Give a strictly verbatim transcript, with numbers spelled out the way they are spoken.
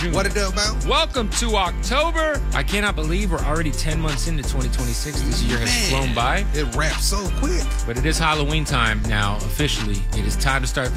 What it do about? Welcome to October. I cannot believe we're already ten months into twenty twenty-six. This year has Man, flown by. It wraps so quick. But it is Halloween time now, officially. It is time to start